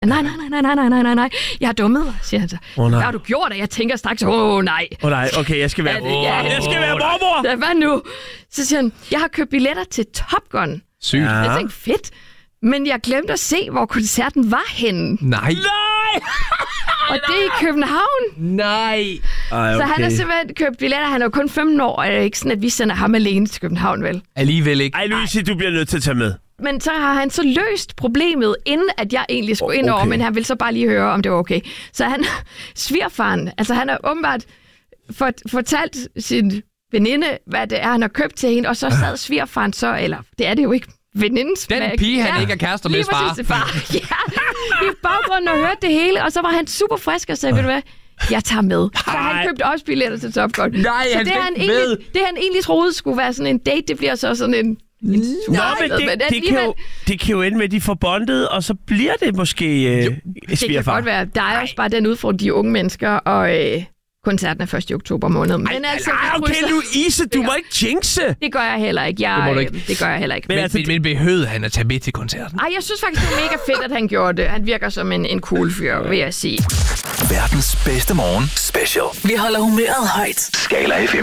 Nej. Jeg har dummet mig, siger han så. Hvad har du gjort? Og jeg tænker straks, nej. Okay, jeg skal være mormor. Ja, hvad nu? Så siger han, jeg har købt billetter til Top Gun. Sygt. Ja. Jeg tænkte, fedt. Men jeg glemte at se, hvor koncerten var henne. Nej. Og det er i København. Nej. Okay. Så han har simpelthen købt billetter. Han er jo kun 15 år, og det er ikke sådan, at vi sender ham alene til København, vel? Alligevel ikke. Ej, Louise, du bliver nødt til at tage med. Men så har han så løst problemet, inden at jeg egentlig skulle ind over, men han vil så bare lige høre, om det var okay. Så han, svigerfaren, altså han har åbenbart fortalt sin veninde, hvad det er, han har købt til hende, og så sad svigerfaren så, eller det er det jo ikke, venindens den pige, han ikke er kærester med far. Ja, i baggrunden og hørte det hele, og så var han super frisk og sagde, ved du hvad, jeg tager med. Så han købte også billetter til Top Gun. Nej, så det han egentlig troede skulle være sådan en date, det bliver så sådan en det kan jo ende med, at de får bondet, og så bliver det måske det kan godt være. Der er også bare den udfordring, de unge mennesker, og koncerten er 1. oktober måned. Men okay, Louise, du må ikke jinxe. Det gør jeg heller ikke. Det gør jeg heller ikke. Men behøvede han at tage med til koncerten? Ej, jeg synes faktisk, det var mega fedt, at han gjorde det. Han virker som en cool fyr, vil jeg sige. Verdens bedste morgen special. Vi holder humøret højt. Skala FM.